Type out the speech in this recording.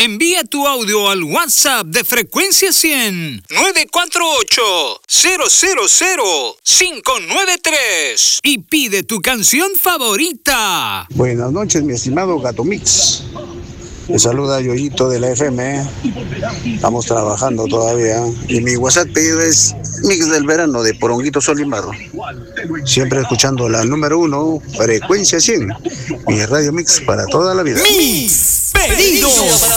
Envía tu audio al WhatsApp de Frecuencia 100 948-000-593 y pide tu canción favorita. Buenas noches, mi estimado Gato Mix. Me saluda Yoyito de la FM. Estamos trabajando todavía. Y mi WhatsApp pedido es Mix del Verano de Poronguito Solimar. Siempre escuchando la número 1, Frecuencia 100. Mi radio mix para toda la vida. Mix pedido.